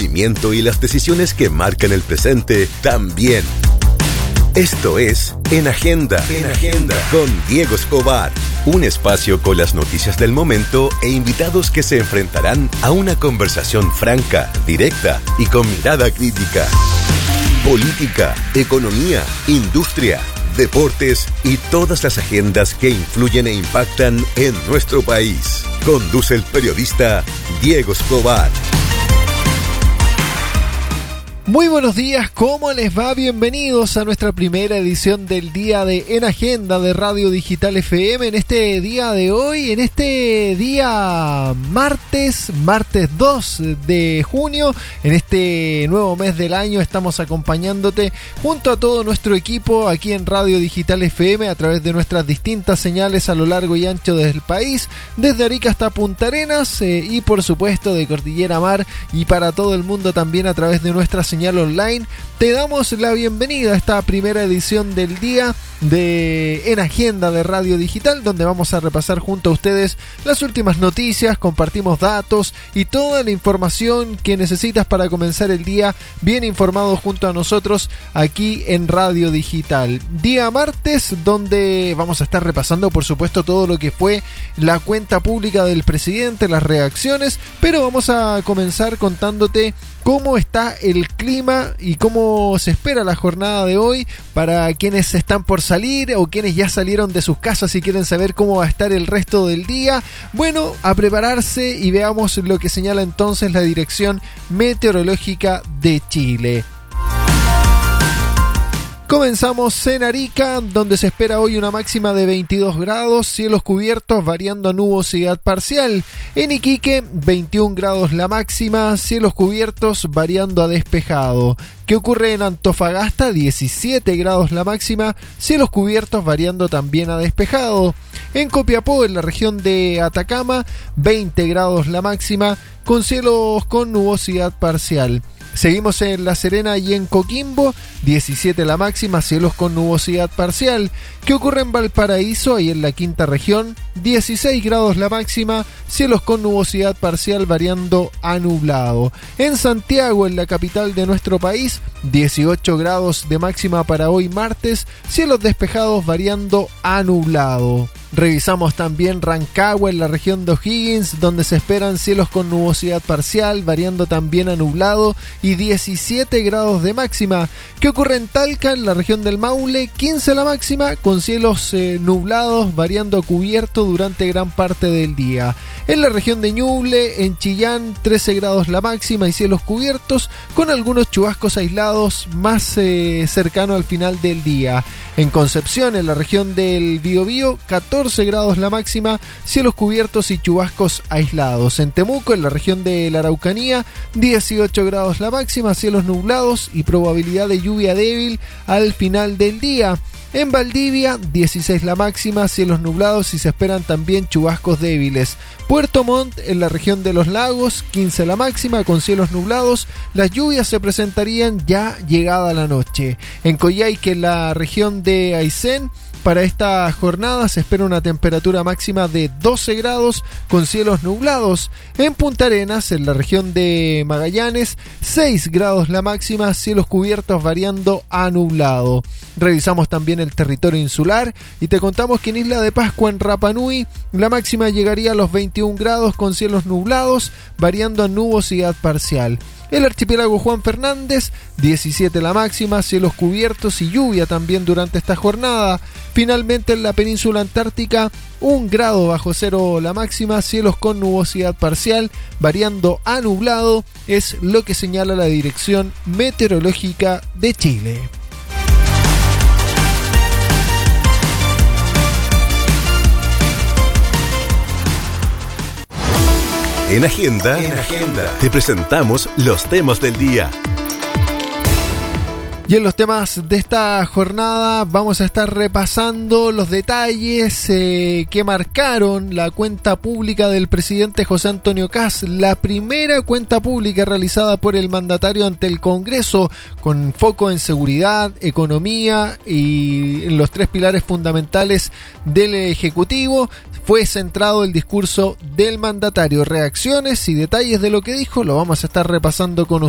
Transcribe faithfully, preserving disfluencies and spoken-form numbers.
movimiento y las decisiones que marcan el presente también. Esto es En Agenda, en Agenda con Diego Escobar, un espacio con las noticias del momento e invitados que se enfrentarán a una conversación franca, directa y con mirada crítica. Política, economía, industria, deportes y todas las agendas que influyen e impactan en nuestro país. Conduce el periodista Diego Escobar. Muy buenos días, ¿cómo les va? Bienvenidos a nuestra primera edición del día de En Agenda de Radio Digital F M. En este día de hoy, en este día martes, martes dos de junio, en este nuevo mes del año, estamos acompañándote junto a todo nuestro equipo aquí en Radio Digital F M a través de nuestras distintas señales a lo largo y ancho del país, desde Arica hasta Punta Arenas eh, y por supuesto de Cordillera Mar y para todo el mundo también a través de nuestras señal online. Te damos la bienvenida a esta primera edición del día de En Agenda de Radio Digital, donde vamos a repasar junto a ustedes las últimas noticias, compartimos datos y toda la información que necesitas para comenzar el día bien informado junto a nosotros aquí en Radio Digital. Día martes, donde vamos a estar repasando por supuesto todo lo que fue la cuenta pública del presidente, las reacciones, pero vamos a comenzar contándote cómo está el clima y cómo se espera la jornada de hoy para quienes están por salir o quienes ya salieron de sus casas y quieren saber cómo va a estar el resto del día. Bueno, a prepararse y veamos lo que señala entonces la Dirección Meteorológica de Chile. Comenzamos en Arica, donde se espera hoy una máxima de veintidós grados, cielos cubiertos variando a nubosidad parcial. En Iquique, veintiún grados la máxima, cielos cubiertos variando a despejado. ¿Qué ocurre en Antofagasta? diecisiete grados la máxima, cielos cubiertos variando también a despejado. En Copiapó, en la región de Atacama, veinte grados la máxima, con cielos con nubosidad parcial. Seguimos en La Serena y en Coquimbo, diecisiete la máxima, cielos con nubosidad parcial. ¿Qué ocurre en Valparaíso, ahí en la quinta región? dieciséis grados la máxima, cielos con nubosidad parcial variando a nublado. En Santiago, en la capital de nuestro país, dieciocho grados de máxima para hoy martes, cielos despejados variando a nublado. Revisamos también Rancagua en la región de O'Higgins, donde se esperan cielos con nubosidad parcial, variando también a nublado y diecisiete grados de máxima. ¿Qué ocurre en Talca, en la región del Maule? quince la máxima, con cielos eh, nublados, variando a cubierto durante gran parte del día. En la región de Ñuble, en Chillán, trece grados la máxima y cielos cubiertos, con algunos chubascos aislados más eh, cercano al final del día. En Concepción, en la región del Biobío, catorce grados la máxima, cielos cubiertos y chubascos aislados. En Temuco, en la región de la Araucanía, dieciocho grados la máxima, cielos nublados y probabilidad de lluvia débil al final del día. En Valdivia, dieciséis la máxima, cielos nublados y se esperan también chubascos débiles. Puerto Montt, en la región de los lagos, quince la máxima, con cielos nublados. Las lluvias se presentarían ya llegada la noche. En Coyhaique, en la región de Aysén, para esta jornada se espera una temperatura máxima de doce grados con cielos nublados. En Punta Arenas, en la región de Magallanes, seis grados la máxima, cielos cubiertos variando a nublado. Revisamos también el territorio insular y te contamos que en Isla de Pascua, en Rapa Nui, la máxima llegaría a los veintiún grados con cielos nublados variando a nubosidad parcial. El archipiélago Juan Fernández, diecisiete la máxima, cielos cubiertos y lluvia también durante esta jornada. Finalmente en la península antártica, un grado bajo cero la máxima, cielos con nubosidad parcial, variando a nublado, es lo que señala la Dirección Meteorológica de Chile. En Agenda, en Agenda, te presentamos los temas del día. Y en los temas de esta jornada vamos a estar repasando los detalles eh, que marcaron la cuenta pública del presidente José Antonio Kast, la primera cuenta pública realizada por el mandatario ante el Congreso, con foco en seguridad, economía y en los tres pilares fundamentales del Ejecutivo. Fue centrado el discurso del mandatario. Reacciones y detalles de lo que dijo lo vamos a estar repasando con